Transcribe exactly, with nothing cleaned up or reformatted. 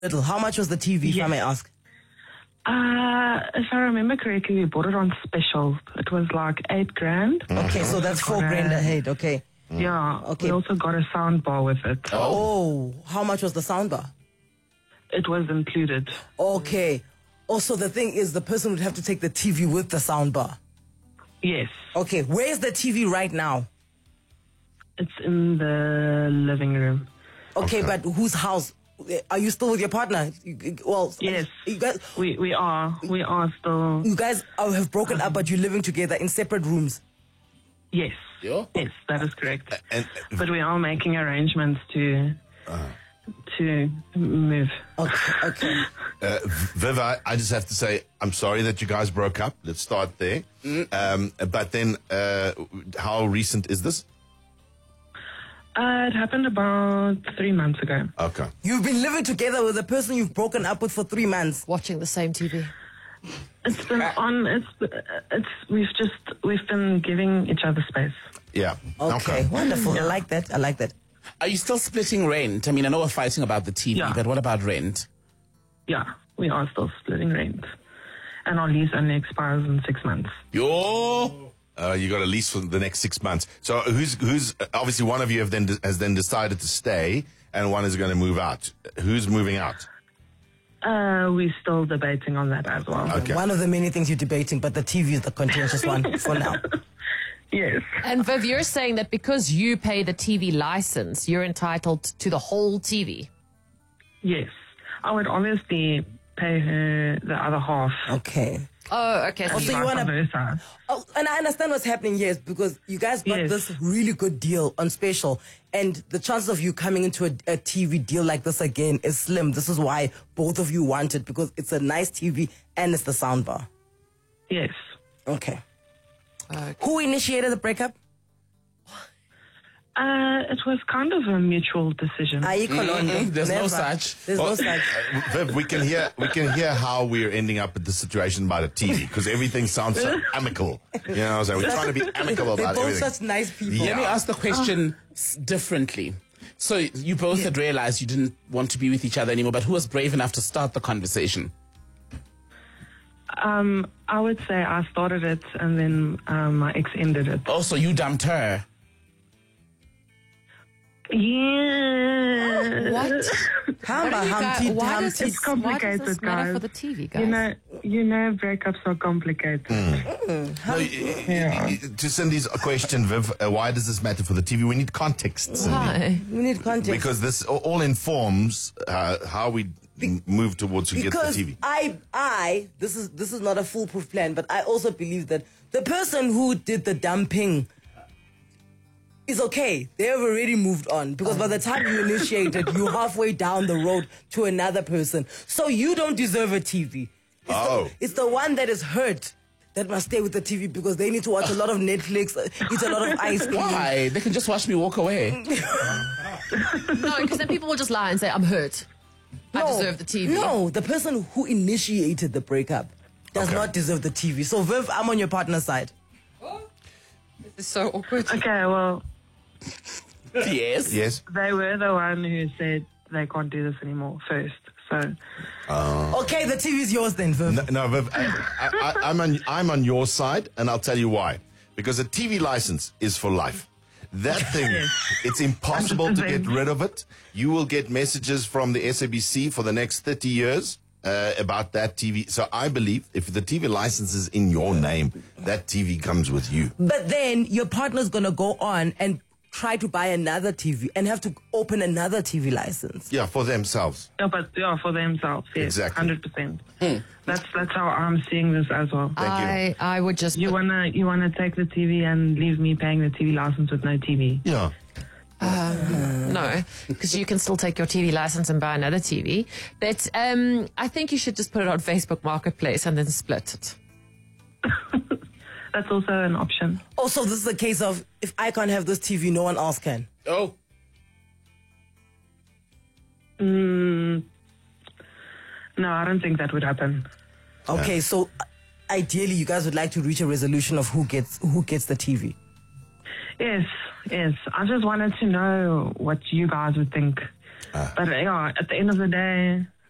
little. How much was the T V, yes. if I may ask? Uh, if I remember correctly, we bought it on special. It was like eight grand. Mm-hmm. Okay, so that's four grand ahead. Okay. Yeah. Okay. We also got a sound bar with it. Oh, how much was the sound bar? It was included. Okay. Also, the thing is, the person would have to take the T V with the sound bar. Yes. Okay, where's the T V right now? It's in the living room. Okay, okay. But whose house? Are you still with your partner? Well, yes. You guys, we we are. We are still. You guys are, have broken up, but you're living together in separate rooms. Yes. Yeah? Yes, that is correct. Uh, and, uh, but we are making arrangements to uh, to move. Okay. Okay. Uh, Viv, I, I just have to say, I'm sorry that you guys broke up. Let's start there. Mm. Um, but then, uh, how recent is this? Uh, it happened about three months ago. Okay. You've been living together with a person you've broken up with for three months. Watching the same T V. It's been on, it's, it's, we've just, we've been giving each other space. Yeah. Okay, okay. Wonderful. Yeah. I like that. I like that. Are you still splitting rent? I mean, I know we're fighting about the T V, yeah. but what about rent? Yeah, we are still splitting rent. And our lease only expires in six months. Yo! Uh, you got a lease for the next six months. So who's who's obviously one of you have then has then decided to stay, and one is going to move out. Who's moving out? Uh, we're still debating on that as well. Okay. One of the many things you're debating, but the T V is the contentious one for now. Yes. And Viv, you're saying that because you pay the T V license, you're entitled to the whole T V. Yes, I would obviously pay her the other half. Okay. Oh, okay. So also, you want to. Oh, and I understand what's happening here is because you guys got yes. this really good deal on special, and the chances of you coming into a, a T V deal like this again is slim. This is why both of you want it, because it's a nice T V and it's the soundbar. Yes. Okay. okay. Who initiated the breakup? Uh, it was kind of a mutual decision. Mm-hmm. There's Never. no such. There's well, no such. Uh, Viv, we can hear we can hear how we're ending up at the situation by the T V, because everything sounds so amicable. You know, so we're trying to be amicable about They're both everything. such nice people. Yeah. Let me ask the question oh. differently. So you both yeah. had realized you didn't want to be with each other anymore, but who was brave enough to start the conversation? Um, I would say I started it, and then um, my ex ended it. Oh, so you dumped her? Yeah. What? Hamba, what Humpty, guys, why Humpty. It's complicated, why does this guys. matter for the T V, guys? You know, you know, breakups are complicated. Mm. Mm. No, yeah. To Cindy's question, Viv, uh, why does this matter for the T V? We need context, Cindy. Why? We need context. Because this all informs uh, how we Be- move towards who because gets the T V. I, I, this is this is not a foolproof plan, but I also believe that the person who did the dumping is okay. They have already moved on, because by the time you initiated, you're halfway down the road to another person. So you don't deserve a T V. It's, oh. the, it's the one that is hurt that must stay with the T V, because they need to watch a lot of Netflix, eat a lot of ice cream. Why? They can just watch me walk away. No, because then people will just lie and say, I'm hurt. No, I deserve the T V. No, the person who initiated the breakup does okay. not deserve the T V. So, Viv, I'm on your partner's side. Oh, this is so awkward. Okay, well... Yes. Yes. They were the one who said they can't do this anymore first. So. Uh, okay, the T V is yours then, Viv. No, no Viv, I, I, I'm on I'm on your side, and I'll tell you why. Because a T V license is for life. That thing, it's impossible to get rid of it. You will get messages from the S A B C for the next thirty years uh, about that T V. So I believe if the T V license is in your name, that T V comes with you. But then your partner's going to go on and try to buy another T V and have to open another T V license. Yeah, for themselves. Yeah, but yeah, for themselves. Yes, exactly. one hundred percent. Hmm. That's that's how I'm seeing this as well. Thank I, you. I would just... You wanna you wanna take the T V and leave me paying the T V license with no T V? Yeah. Um, no, because you can still take your T V license and buy another T V. But um, I think you should just put it on Facebook Marketplace and then split it. That's also an option. Also, this is a case of, if I can't have this T V, no one else can. Oh. Mm, no, I don't think that would happen. Okay, yeah. So ideally, you guys would like to reach a resolution of who gets who gets the T V. Yes, yes. I just wanted to know what you guys would think. Uh. But yeah, at the end of the day,